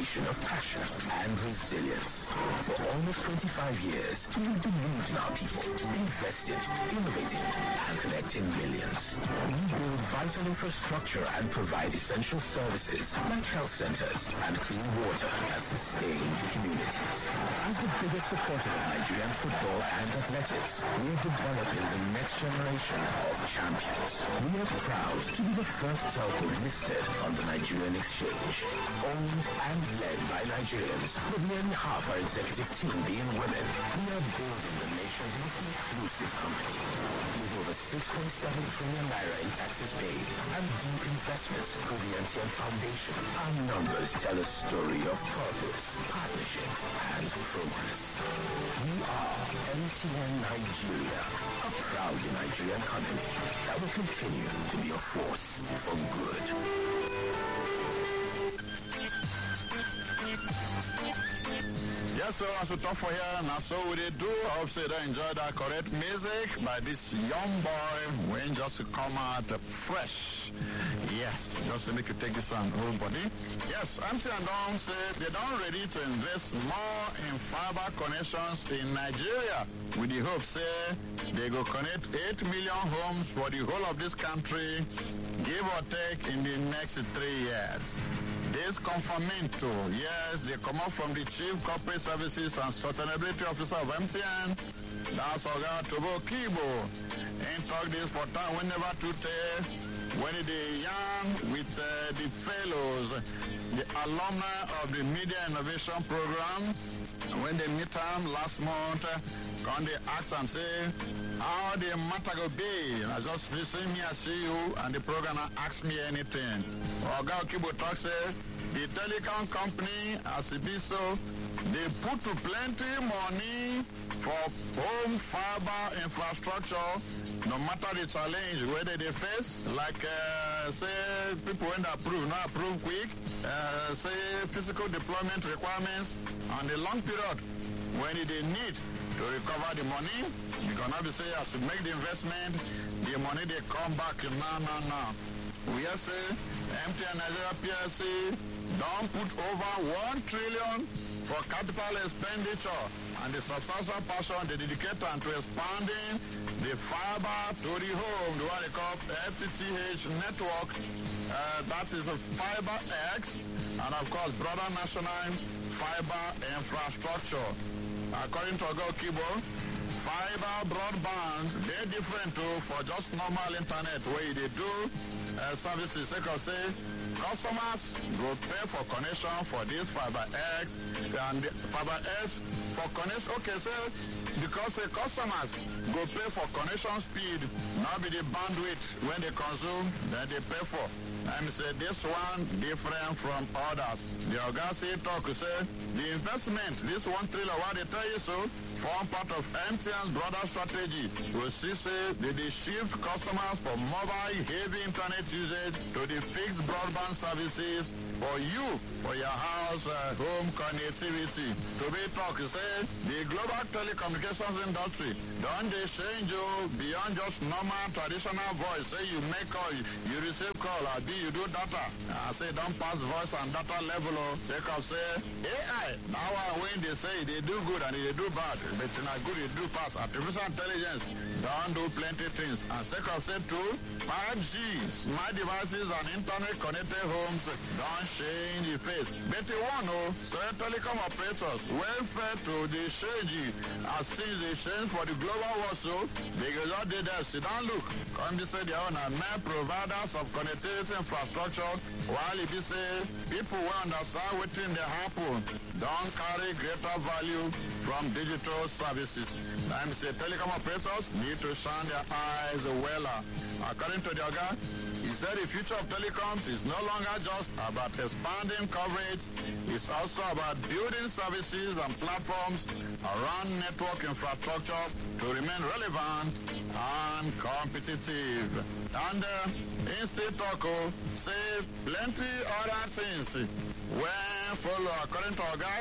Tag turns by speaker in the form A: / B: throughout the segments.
A: combination of passion and resilience. For almost 25 years, we've believed in our people, invested, innovated, and connecting millions. We build vital infrastructure and provide essential services like health centers and clean water that sustain communities. As the biggest supporter of Nigerian football and athletics, we're developing the next generation of champions. We are proud to be the first telco listed on the Nigerian Exchange, owned and led by Nigerians, with nearly half our executive team being women. We are building the nation's most inclusive company, with over 6.7 trillion naira in taxes paid and deep investments through the MTN Foundation. Our numbers tell a story of purpose, partnership, and progress. We are MTN Nigeria, a proud Nigerian company that will continue to be a force for good.
B: Yes, so as we talk for here, now so we do. I hope you enjoy that correct music by this young boy when just come out fresh. Yes, just to make you take this on whole body. Yes, MTN don't say they don't ready to invest more in fiber connections in Nigeria with the hope say they go connect 8 million homes for the whole of this country, give or take in the next 3 years. This confirmation, yes, they come up from the Chief Corporate Services and Sustainability Officer of MTN. That's Oga Tobo Kibo. And talk this for time whenever to tell when they yarn with the fellows, the alumni of the Media Innovation Program. When they meet them last month, can they ask and say, how the matter go be? I just listen me, I see you, and the program ask me anything. Oga Kibo talk say, the telecom company, as it be so, they put to plenty money for home fiber infrastructure, no matter the challenge whether they face, like say people when they approve, not approve quick, say physical deployment requirements, and the long period when they need to recover the money, you cannot be say as you make the investment, the money they come back now. We are say MTN Nigeria PLC don't put over 1 trillion for capital expenditure and the substantial portion they dedicate to expanding the fiber to the home, the what they call FTTH network. That is a Fiber X and of course broader national fiber infrastructure. According to Ogo Kibo, fiber broadband, they're different too for just normal internet where they do services. They can say customers go pay for connection for this Fiber X and the Fiber X for connection. Okay, so because the customers go pay for connection speed, not be the bandwidth when they consume, then they pay for. And say this one different from others. The August talk say the investment, this 1 trillion, what they tell you so, form part of MTN's broader strategy. We see say they shift customers from mobile heavy internet usage to the fixed broadband services for you, for your house, home connectivity. To be talk, say the global telecommunications industry don't they change you beyond just normal traditional voice. Say you make call, you receive call, or you do data. I say don't pass voice and data level. Take off say AI. Now when they say they do good and they do bad, but not good they do pass. Artificial intelligence don't do plenty things. And second say too, 5G, smart devices and internet connected homes don't change the face. But they want to so telecom operators welfare to the change as things they change for the global world. So they go out there, sit down, look. Come they say they are main providers of connectivity infrastructure, while if you say people will understand what thing they happen, don't carry greater value from digital services. And say telecom operators need to shine their eyes well. According to the Oga, he said the future of telecoms is no longer just about expanding coverage, it's also about building services and platforms around network infrastructure to remain relevant and competitive. And instead Toko say plenty other things when follow according to our guy.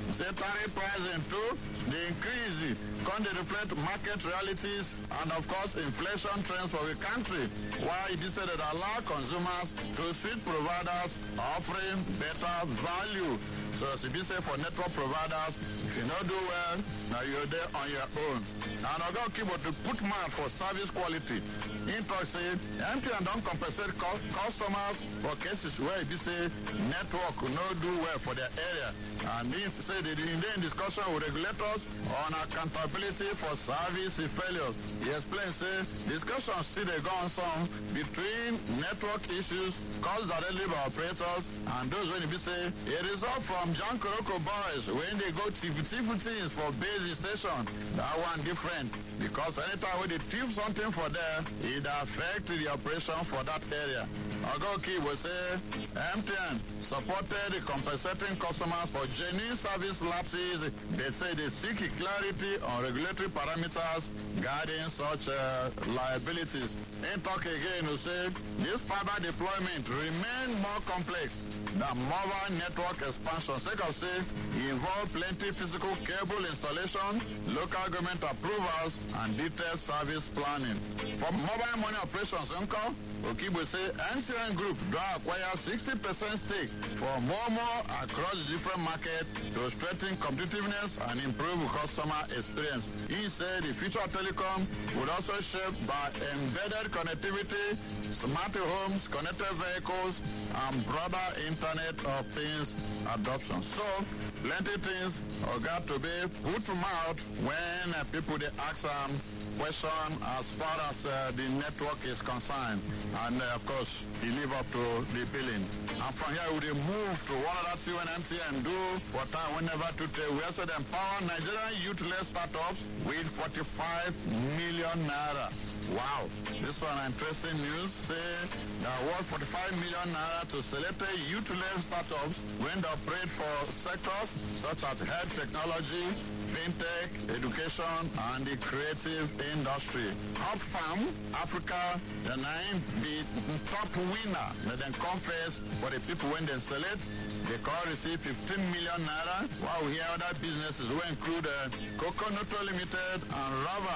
B: Say tariff pricing too, the increase can reflect market realities and of course inflation trends for the country. Why it is said that allow consumers to switch providers offering better value. So as it is said for network providers, if you not do well, now you're there on your own. And I got keyboard to put man for service quality. In talk say, MTN don't compensate customers for cases where it is say network will not do well for their area. And they say that in discussion with regulators on accountability for service failures. He explains, say, discussions still they go on some between network issues caused directly by operators and those when it be say a result from John Koroko boys when they go things for basic station. That one different because anytime when they thief something for there, it affect the operation for that area. Ogoki will say MTN supported the compensating customers for genuine service lapses. They say they seek clarity on regulatory parameters guarding such liabilities. In talk again, we say this fiber deployment remain more complex than mobile network expansion. Sake of say it involve plenty physical cable installation, local government approvals, and detailed service planning. For mobile money operations, Okibo say MTN Group do acquire 60% stake for Momo across the different markets to strengthen competitiveness and improve customer experience. He said the future of telecom would also shape by embedded connectivity, smart homes, connected vehicles, and broader Internet of Things adoption. So, plenty things are got to be put to mouth when people they ask question as far as the network is concerned. And of course, they live up to the billing. And from here, we move to one other thing when MTN do for time whenever to tell. We also empower Nigerian youth-led startups with 45 million naira. Wow, this one interesting news. Say the award 45 million naira to selected youth-led startups when they operate for sectors such as health technology, fintech, education, and the creative industry. Hub Farm Africa, the name the top winner. Let them confess for the people when they select. They call receive 15 million naira. While here other businesses will include Coconut Limited and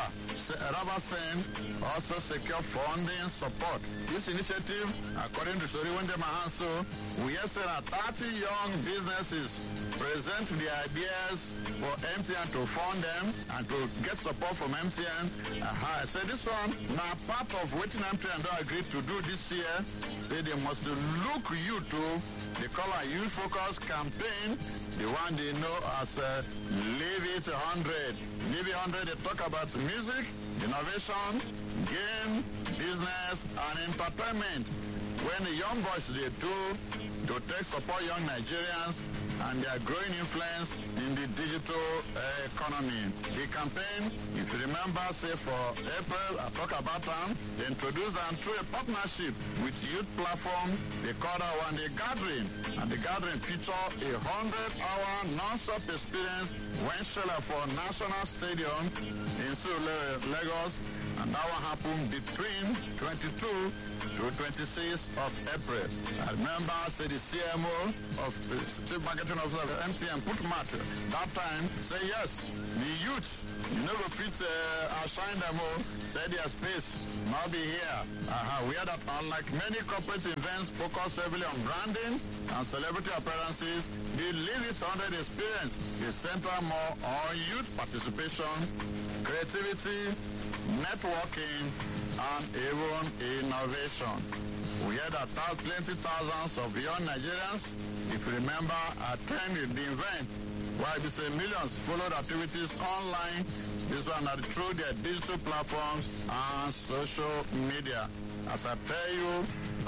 B: Rava Send also secure funding support. This initiative, according to Soriwende Mahanso, we have said that 30 young businesses present their ideas for MTN to fund them and to get support from MTN. So this one, now part of what MTN agreed to do this year, say they must look you to the color youth focus campaign, the one they know as Leave It 100. Leave It 100, they talk about music, innovation, game, business, and entertainment. When the young boys they do to take support young Nigerians and their growing influence in the digital economy. The campaign, if you remember, say for April, I talk about them, they introduced them through a partnership with youth platform. They call that one the Gathering. And the Gathering feature a 100-hour non-stop experience when Shella for National Stadium in Lagos. And that one happened between 22 to 26th of April. I remember, say the CMO of the Chief Marketing Officer of MTN put matter. That time, say yes, the youth, you never fit outshine them all, say their space, now be here. We hear that unlike many corporate events focus heavily on branding and celebrity appearances, the Leave It 100 experience is centered more on youth participation, creativity, networking, and even innovation. We hear that plenty thousands of young Nigerians, if you remember, attended the event, while we say millions followed activities online, this one are through their digital platforms and social media. As I tell you,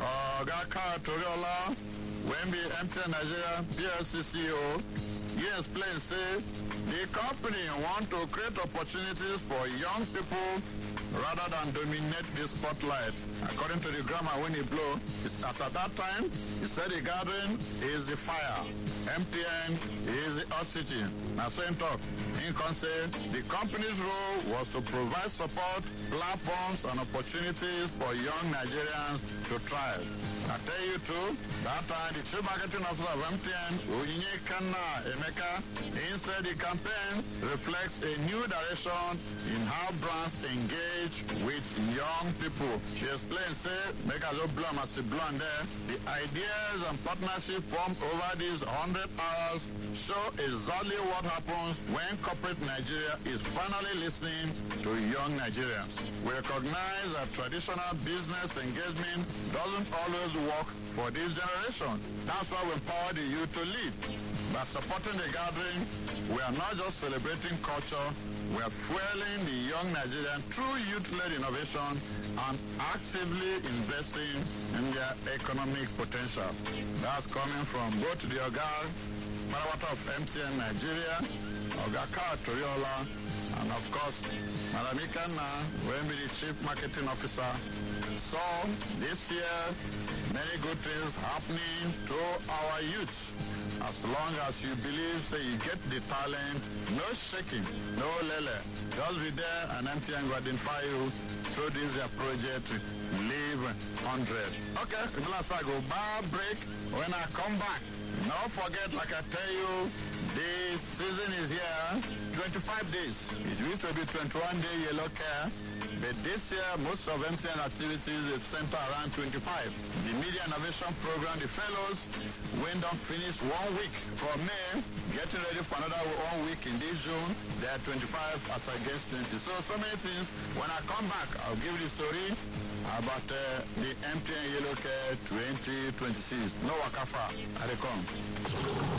B: Gaka Toriola, when we MTN Nigeria PLC CEO, he explains, say, the company want to create opportunities for young people rather than dominate the spotlight. According to the grammar, when he blow, as at that time, he said the Gathering is the fire, MTN is the oxygen. Now, same talk. In concept, the company's role was to provide support, platforms, and opportunities for young Nigerians to thrive. I tell you too, that time the chief marketing officer of MTN, Onyinye Kanna Emeka, he said the campaign reflects a new direction in how brands engage with young people. She explained, say, make us all blum as a blonde there. The ideas and partnership formed over these 100 hours show exactly what happens when corporate Nigeria is finally listening to young Nigerians. We recognize that traditional business engagement doesn't always work for this generation. That's why we empower the youth to lead. By supporting the gathering, we are not just celebrating culture, we are fueling the young Nigerian through youth-led innovation and actively investing in their economic potentials. That's coming from both the Oga Parawata of MTN Nigeria, Oga Kar Toriola, and of course, Madam Ikenna, who will be the Chief Marketing Officer. So, this year, many good things happening to our youth. As long as you believe, say you get the talent, no shaking, no lele. Just be there and MTN will identify you through this project, Live 100. Okay, let's go bar break. When I come back, don't forget, like I tell you, the season is here, 25 days. It used to be 21-day yellow care, but this year, most of MTN activities is centered around 25. The Media Innovation Program, the fellows, went on finish 1 week from May, getting ready for another 1 week in this June. They are 25 as against 20. So many things. When I come back, I'll give you the story about the MTN Yellow Care 2026. No wakafa, I come.